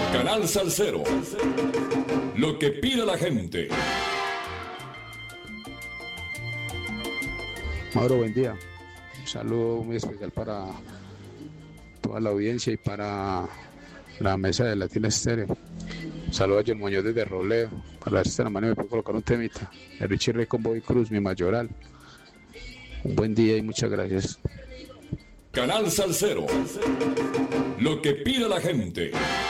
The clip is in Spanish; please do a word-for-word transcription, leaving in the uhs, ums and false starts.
Canal Salsero. Lo que pide la gente. Mauro, buen día. Un saludo muy especial para toda la audiencia y para la mesa de Latina Estéreo. Un saludo a John Muñoz desde Robledo. Para ver si esta mano me puedo colocar un temita. De Richie Ray con Bobby Cruz, mi mayoral. Un buen día y muchas gracias. Canal Salsero. Lo que pide la gente.